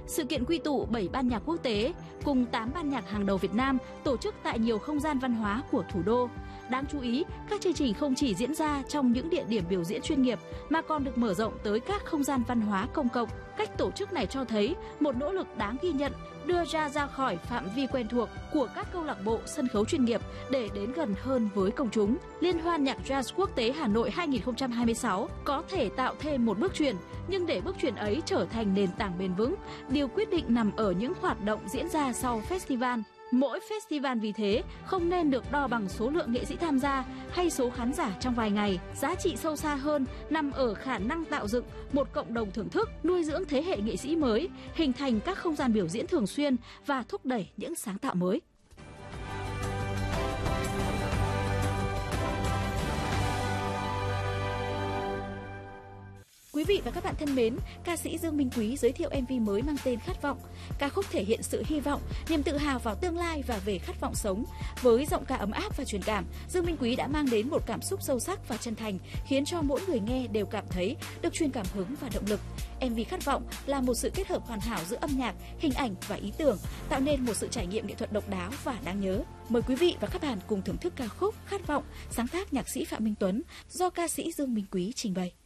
Sự kiện quy tụ 7 ban nhạc quốc tế cùng 8 ban nhạc hàng đầu Việt Nam tổ chức tại nhiều không gian văn hóa của thủ đô. Đáng chú ý, các chương trình không chỉ diễn ra trong những địa điểm biểu diễn chuyên nghiệp mà còn được mở rộng tới các không gian văn hóa công cộng. Cách tổ chức này cho thấy một nỗ lực đáng ghi nhận đưa ra khỏi phạm vi quen thuộc của các câu lạc bộ sân khấu chuyên nghiệp để đến gần hơn với công chúng. Liên hoan nhạc jazz quốc tế Hà Nội 2026 có thể tạo thêm một bước chuyển, nhưng để bước chuyển ấy trở thành nền tảng bền vững, điều quyết định nằm ở những hoạt động diễn ra sau festival. Mỗi festival vì thế không nên được đo bằng số lượng nghệ sĩ tham gia hay số khán giả trong vài ngày. Giá trị sâu xa hơn nằm ở khả năng tạo dựng một cộng đồng thưởng thức, nuôi dưỡng thế hệ nghệ sĩ mới, hình thành các không gian biểu diễn thường xuyên và thúc đẩy những sáng tạo mới. Quý vị và các bạn thân mến, ca sĩ Dương Minh Quý giới thiệu MV mới mang tên Khát vọng. Ca khúc thể hiện sự hy vọng, niềm tự hào vào tương lai và về khát vọng sống. Với giọng ca ấm áp và truyền cảm, Dương Minh Quý đã mang đến một cảm xúc sâu sắc và chân thành, khiến cho mỗi người nghe đều cảm thấy được truyền cảm hứng và động lực. MV Khát vọng là một sự kết hợp hoàn hảo giữa âm nhạc, hình ảnh và ý tưởng, tạo nên một sự trải nghiệm nghệ thuật độc đáo và đáng nhớ. Mời quý vị và các bạn cùng thưởng thức ca khúc Khát vọng, sáng tác nhạc sĩ Phạm Minh Tuấn do ca sĩ Dương Minh Quý trình bày.